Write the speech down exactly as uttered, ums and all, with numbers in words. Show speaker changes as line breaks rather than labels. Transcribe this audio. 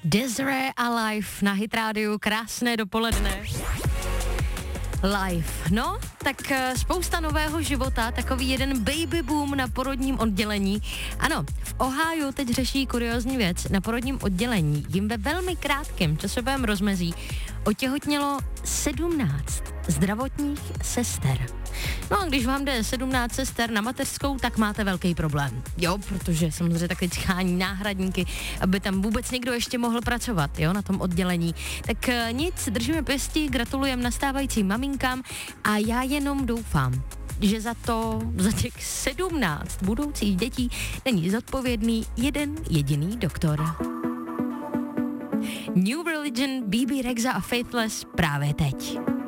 Desiree a Live na Hit rádiu, krásné dopoledne. Live, no, tak spousta nového života, takový jeden baby boom na porodním oddělení. Ano, v Ohiu teď řeší kuriózní věc. Na porodním oddělení jim ve velmi krátkém časovém rozmezí otěhotnělo sedmnáct zdravotních sester. No a když vám jde sedmnáct sester na mateřskou, tak máte velký problém. Jo, protože samozřejmě taky schání náhradníky, aby tam vůbec někdo ještě mohl pracovat, jo, na tom oddělení. Tak nic, držíme pěsti, gratulujeme nastávajícím maminkám a já jenom doufám, že za to, za těch sedmnáct budoucích dětí není zodpovědný jeden jediný doktor. New Religion, B B Rexha a Faithless právě teď.